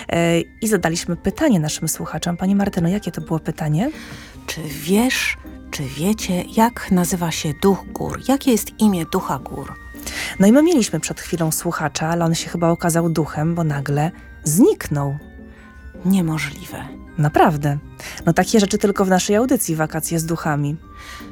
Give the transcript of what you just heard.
I zadaliśmy pytanie naszym słuchaczom. Pani Martyno, jakie to było pytanie? Czy wiesz, czy wiecie, jak nazywa się duch gór? Jakie jest imię ducha gór? No i my mieliśmy przed chwilą słuchacza, ale on się chyba okazał duchem, bo nagle zniknął. Niemożliwe. Naprawdę. No takie rzeczy tylko w naszej audycji Wakacje z duchami.